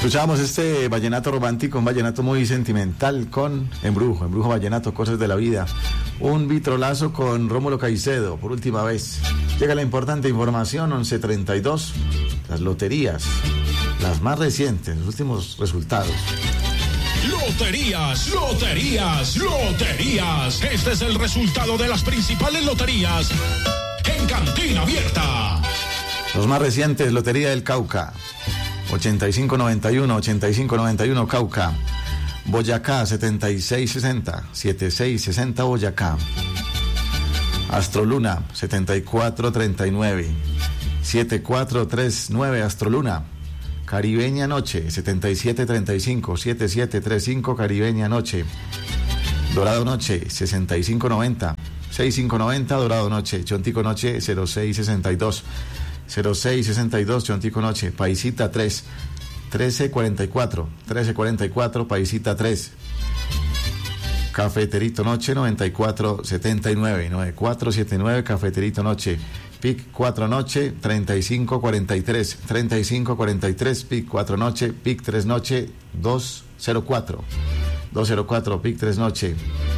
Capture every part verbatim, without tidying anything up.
Escuchábamos este vallenato romántico, un vallenato muy sentimental con Embrujo, Embrujo Vallenato, Cosas de la Vida. Un vitrolazo con Rómulo Caicedo, por última vez. Llega la importante información, once treinta y dos, las loterías, las más recientes, los últimos resultados. Loterías, loterías, loterías. Este es el resultado de las principales loterías en Cantina Abierta. Los más recientes, Lotería del Cauca, ochenta y cinco noventa y uno, ochenta y cinco noventa y uno Cauca. Boyacá, setenta y seis sesenta, setenta y seis sesenta Boyacá. Astroluna, setenta y cuatro treinta y nueve, setenta y cuatro treinta y nueve Astroluna. Caribeña Noche, setenta y siete treinta y cinco, setenta y siete treinta y cinco Caribeña Noche. Dorado Noche, sesenta y cinco noventa, sesenta y cinco noventa Dorado Noche. Chontico Noche, cero seis sesenta y dos, cero seis sesenta y dos Chontico Noche. Paisita tres, trece cuarenta y cuatro, trece cuarenta y cuatro Paisita tres. Cafeterito Noche, noventa y cuatro setenta y nueve, noventa y cuatro setenta y nueve Cafeterito Noche. Pic cuatro Noche, treinta y cinco cuarenta y tres, treinta y cinco cuarenta y tres Pic cuatro Noche. Pic tres Noche, doscientos cuatro, doscientos cuatro Pic tres Noche.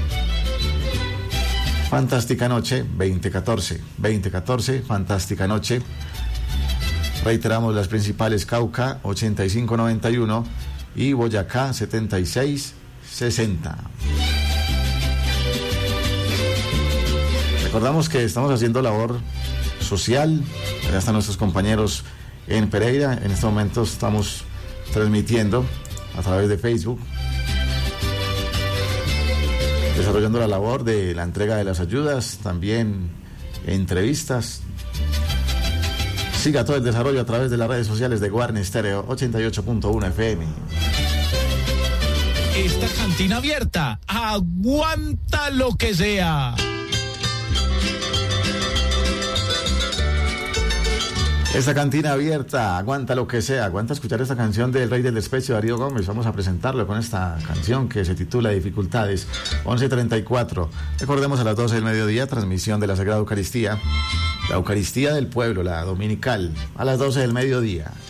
Fantástica Noche, veinte catorce, veinte catorce Fantástica Noche. Reiteramos las principales: Cauca, ochenta y cinco noventa y uno y Boyacá, setenta y seis sesenta. Recordamos que estamos haciendo labor social. Ya están nuestros compañeros en Pereira. En este momento estamos transmitiendo a través de Facebook, desarrollando la labor de la entrega de las ayudas, también entrevistas. Siga todo el desarrollo a través de las redes sociales de Guarne Stereo ochenta y ocho punto uno F M. Esta Cantina Abierta aguanta lo que sea. Esta Cantina Abierta aguanta lo que sea. Aguanta escuchar esta canción del Rey del Despecho, Darío Gómez. Vamos a presentarlo con esta canción que se titula Dificultades. once treinta y cuatro. Recordemos, a las doce del mediodía, transmisión de la Sagrada Eucaristía. La Eucaristía del Pueblo, la dominical, a las doce del mediodía.